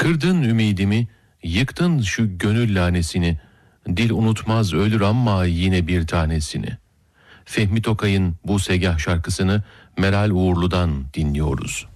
Kırdın ümidimi, yıktın şu gönül lanesini. Dil unutmaz ölür ama yine bir tanesini. Fehmi Tokay'ın bu segah şarkısını Meral Uğurlu'dan dinliyoruz.